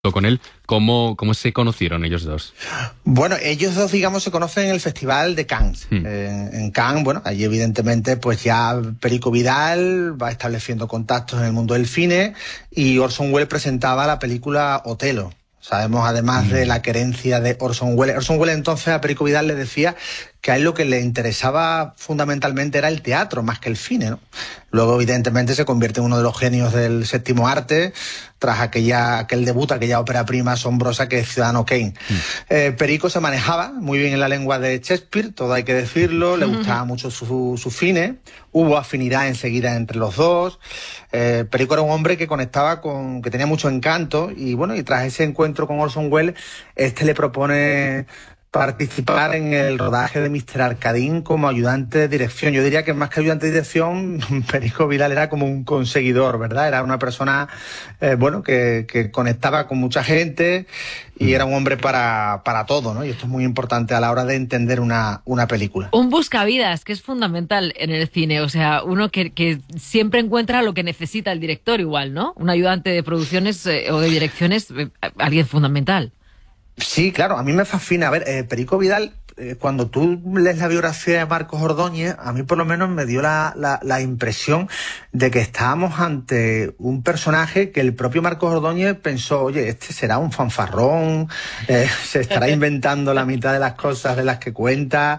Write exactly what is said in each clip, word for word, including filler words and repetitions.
con él. ¿Cómo, cómo se conocieron ellos dos? Bueno, ellos dos, digamos, se conocen en el Festival de Cannes. Hmm. Eh, en Cannes, bueno, allí evidentemente pues ya Perico Vidal va estableciendo contactos en el mundo del cine y Orson Welles presentaba la película Otelo. Sabemos además de la querencia de Orson Welles. Orson Welles entonces a Perico Vidal le decía que a él lo que le interesaba fundamentalmente era el teatro más que el cine, ¿no? Luego, evidentemente, se convierte en uno de los genios del séptimo arte tras aquella, aquel debut, aquella ópera prima asombrosa que es Ciudadano Kane. Mm. Eh, Perico se manejaba muy bien en la lengua de Shakespeare, todo hay que decirlo, le gustaba mucho su, su cine, hubo afinidad enseguida entre los dos. Eh, Perico era un hombre que conectaba con, que tenía mucho encanto y bueno, y tras ese encuentro con Orson Welles, este le propone participar en el rodaje de míster Arcadín como ayudante de dirección. Yo diría que más que ayudante de dirección, Perico Vidal era como un conseguidor, ¿verdad? Era una persona, eh, bueno, que, que conectaba con mucha gente y era un hombre para, para todo, ¿no? Y esto es muy importante a la hora de entender una, una película. Un buscavidas, que es fundamental en el cine, o sea, uno que, que siempre encuentra lo que necesita el director igual, ¿no? Un ayudante de producciones eh, o de direcciones, eh, alguien fundamental. Sí, claro, a mí me fascina. A ver, eh, Perico Vidal, eh, cuando tú lees la biografía de Marcos Ordóñez, a mí por lo menos me dio la, la, la impresión de que estábamos ante un personaje que el propio Marcos Ordóñez pensó, oye, este será un fanfarrón, eh, se estará inventando la mitad de las cosas de las que cuenta,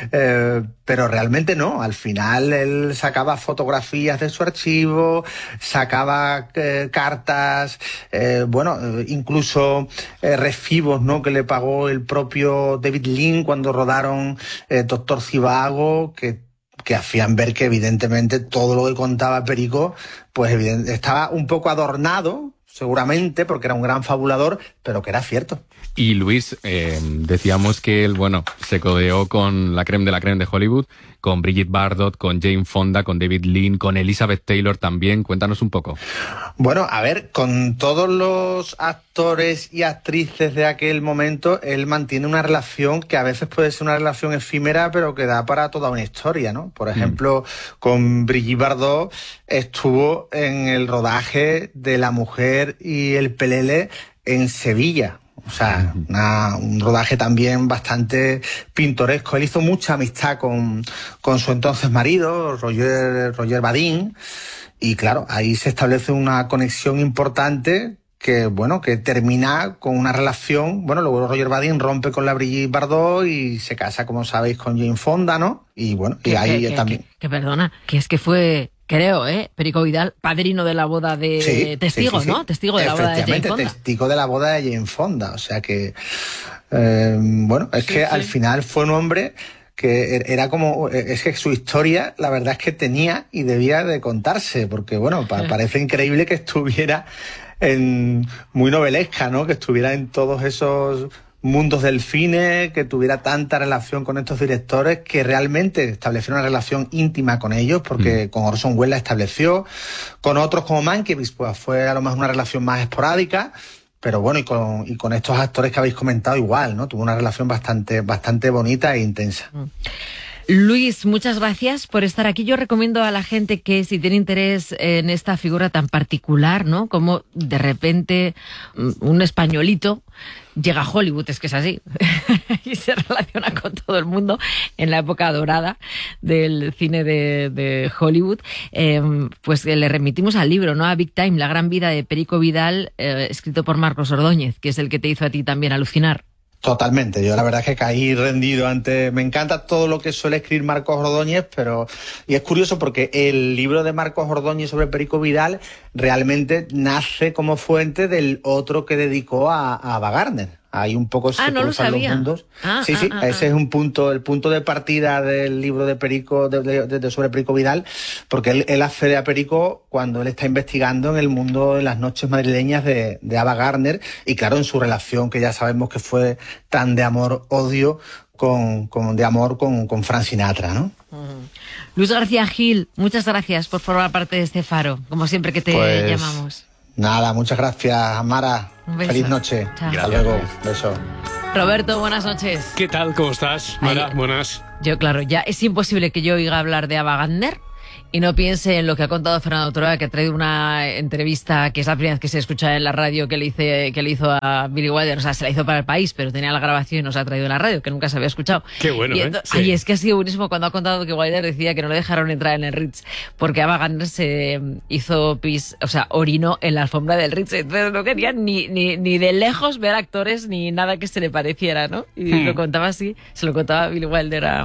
eh, pero realmente no. Al final él sacaba fotografías de su archivo, sacaba eh, cartas, eh, bueno, eh, incluso eh, recibos, ¿no?, que le pagó el propio David Lean cuando rodaron eh, Doctor Zhivago, que que hacían ver que evidentemente todo lo que contaba Perico pues estaba un poco adornado, seguramente, porque era un gran fabulador, pero que era cierto. Y Luis, eh, decíamos que él, bueno, se codeó con la creme de la creme de Hollywood, con Brigitte Bardot, con Jane Fonda, con David Lean, con Elizabeth Taylor también. Cuéntanos un poco. Bueno, a ver, con todos los actores y actrices de aquel momento, él mantiene una relación que a veces puede ser una relación efímera, pero que da para toda una historia, ¿no? Por ejemplo, mm. con Brigitte Bardot estuvo en el rodaje de La Mujer y el Pelele en Sevilla. O sea, una, un rodaje también bastante pintoresco. Él hizo mucha amistad con, con su entonces marido, Roger, Roger Vadim, y claro, ahí se establece una conexión importante que, bueno, que termina con una relación. Bueno, luego Roger Vadim rompe con la Brigitte Bardot y se casa, como sabéis, con Jane Fonda, ¿no? Y bueno, y ahí que, también... Que, que perdona, que es que fue... Creo, ¿eh? Perico Vidal, padrino de la boda de sí, Testigo, sí, sí, sí. ¿no? Testigo de la boda de Jane Fonda. Testigo de la boda de Jane Fonda. O sea que, eh, bueno, es sí, que sí. al final fue un hombre que era como, es que su historia, la verdad es que tenía y debía de contarse, porque, bueno, pa parece increíble que estuviera en, muy novelesca, ¿no? Que estuviera en todos esos mundos del cine, que tuviera tanta relación con estos directores, que realmente estableció una relación íntima con ellos, porque mm. con Orson Welles la estableció, con otros como Mankiewicz, pues fue a lo mejor una relación más esporádica, pero bueno, y con, y con estos actores que habéis comentado igual, ¿no? Tuvo una relación bastante, bastante bonita e intensa. Mm. Luis, muchas gracias por estar aquí. Yo recomiendo a la gente que si tiene interés en esta figura tan particular, ¿no? Como de repente un españolito llega a Hollywood, es que es así, y se relaciona con todo el mundo en la época dorada del cine de, de Hollywood, eh, pues le remitimos al libro, ¿no? A Big Time, la gran vida de Perico Vidal, eh, escrito por Marcos Ordóñez, que es el que te hizo a ti también alucinar. Totalmente, yo la verdad es que caí rendido ante... Me encanta todo lo que suele escribir Marcos Ordóñez, pero... Y es curioso porque el libro de Marcos Ordóñez sobre Perico Vidal realmente nace como fuente del otro que dedicó a, a Ava Gardner. Hay un poco se ah, no lo sabía. Los mundos. Ah, sí, sí, ah, ese ah. es un punto, el punto de partida del libro de Perico, de, de, de sobre Perico Vidal, porque él, él accede a Perico cuando él está investigando en el mundo de las noches madrileñas de, de Ava Gardner, y claro, en su relación, que ya sabemos que fue tan de amor-odio, con, con, de amor con, con Frank Sinatra, ¿no? Uh-huh. Luis García Gil, muchas gracias por formar parte de este faro, como siempre que te pues... llamamos. Nada, muchas gracias, Amara. Feliz noche. Chao. Hasta luego. Beso. Roberto, buenas noches. ¿Qué tal? ¿Cómo estás, Mara? Ay, buenas. Yo, claro, ya es imposible que yo oiga hablar de Ava Gardner y no piense en lo que ha contado Fernando Trueba, que ha traído una entrevista que es la primera vez que se escucha en la radio que le, hice, que le hizo a Billy Wilder. O sea, se la hizo para el país, pero tenía la grabación y nos ha traído en la radio, que nunca se había escuchado. Qué bueno, y ¿eh? entonces, Sí. Ay, es que ha sido buenísimo cuando ha contado que Wilder decía que no le dejaron entrar en el Ritz porque Ava Gardner se hizo pis, o sea, orinó en la alfombra del Ritz. Entonces no querían ni, ni, ni de lejos ver actores ni nada que se le pareciera, ¿no? Y Hmm. lo contaba así, se lo contaba Billy Wilder a,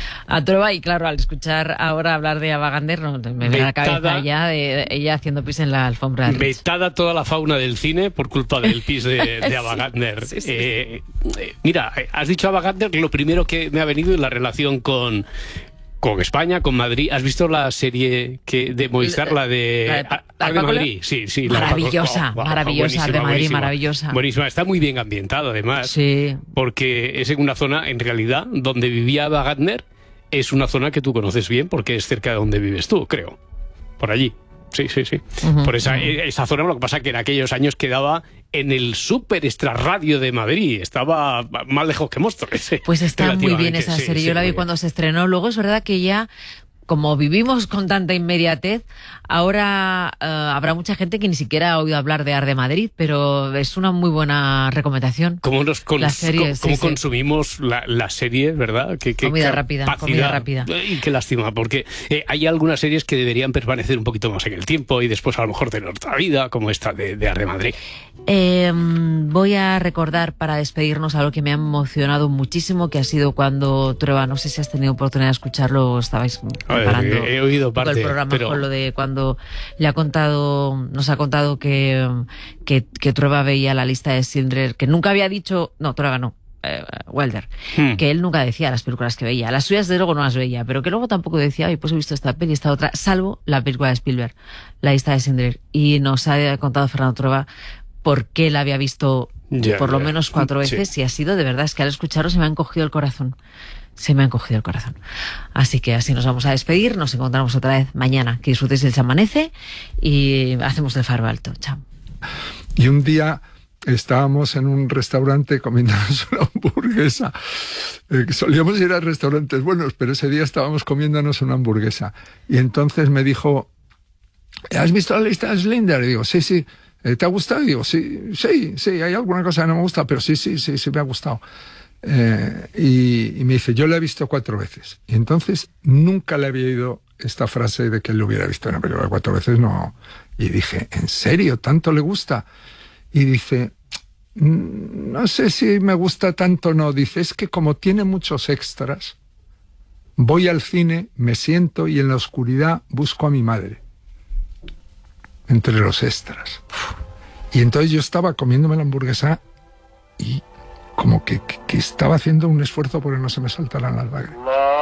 a Trueba, y claro, al escuchar ahora hablar de Ava Gardner, no, me viene a la cabeza ya de, de ella haciendo pis en la alfombra del Ritz. Vetada toda la fauna del cine por culpa del pis de, de Ava Sí, Gardner. sí, sí. Eh, eh, mira, has dicho Ava Gardner, lo primero que me ha venido es la relación con... con España, con Madrid. ¿Has visto la serie que de Movistar, la de, la de, Ar la de de Madrid? Sí, sí. La maravillosa, oh, wow, maravillosa, Ar de Madrid, buenísima. maravillosa. Buenísima. Está muy bien ambientado, además. Sí. Porque es en una zona, en realidad, donde vivía Ava Gardner, es una zona que tú conoces bien, porque es cerca de donde vives tú, creo. Por allí. Sí, sí, sí. Uh-huh, Por esa, uh-huh. esa zona, lo que pasa que en aquellos años quedaba en el Super Extrarradio de Madrid. Estaba más lejos que Móstoles. eh, Pues está muy bien relativamente. esa Sí, serie. sí, Yo la muy vi bien. cuando se estrenó. Luego es verdad que ya, como vivimos con tanta inmediatez, ahora uh, habrá mucha gente que ni siquiera ha oído hablar de Ar de Madrid, pero es una muy buena recomendación. ¿Cómo, nos cons La serie, cómo, sí, cómo sí. consumimos la, la serie, verdad? Qué, qué Comida rápida, capacidad. comida rápida. Y qué lástima, porque eh, hay algunas series que deberían permanecer un poquito más en el tiempo y después a lo mejor tener otra vida, como esta de, de Ar de Madrid. Eh, voy a recordar para despedirnos algo que me ha emocionado muchísimo, que ha sido cuando Trueba, no sé si has tenido oportunidad de escucharlo o estabais A ver, preparando he, he oído un poco parte, el programa pero... con lo de cuando le ha contado, nos ha contado que, que, que Trueba veía la lista de Schindler, que nunca había dicho, no, Trueba no, eh, Wilder, Hmm. que él nunca decía las películas que veía. Las suyas de luego no las veía, pero que luego tampoco decía, ay, pues he visto esta peli y esta otra, salvo la película de Spielberg, la lista de Schindler. Y nos ha contado Fernando Trueba por qué la había visto Ya, por lo ya. menos cuatro Sí. veces, y ha sido de verdad, es que al escucharlo se me ha encogido el corazón. Se me ha encogido el corazón. Así que así nos vamos a despedir. Nos encontramos otra vez mañana. Que disfrutéis del Chamanece y hacemos el faro alto. Chao. Y un día estábamos en un restaurante comiéndonos una hamburguesa. Eh, solíamos ir a restaurantes buenos, pero ese día estábamos comiéndonos una hamburguesa. Y entonces me dijo, ¿has visto la lista de Schindler? Y digo, sí, sí. ¿Te ha gustado? Y digo, sí, sí, sí, hay alguna cosa que no me gusta, pero sí, sí, sí, sí me ha gustado. Eh, y, y me dice, yo la he visto cuatro veces. Y entonces nunca le había oído esta frase de que él lo hubiera visto una película cuatro veces, no. Y dije, ¿en serio? ¿Tanto le gusta? Y dice, no sé si me gusta tanto o no. Dice, es que como tiene muchos extras, voy al cine, me siento y en la oscuridad busco a mi madre. Entre los extras. Y entonces yo estaba comiéndome la hamburguesa y como que, que, que estaba haciendo un esfuerzo porque no se me saltaran las lágrimas.